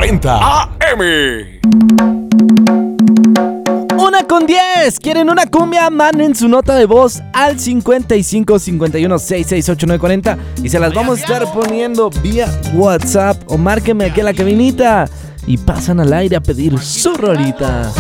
8:90 AM. 1:10. ¿Quieren una cumbia? Manden su nota de voz al 55 51 66 8940 y se las vamos a estar poniendo vía WhatsApp o márquenme aquí a la cabinita y pasan al aire a pedir su rolita.